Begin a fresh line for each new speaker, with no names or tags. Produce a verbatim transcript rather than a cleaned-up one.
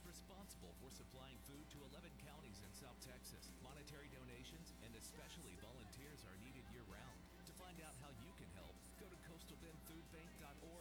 responsible for supplying food to eleven counties in South Texas. Monetary donations and especially volunteers are needed year-round. To find out how you can help, go to coastal bend food bank dot org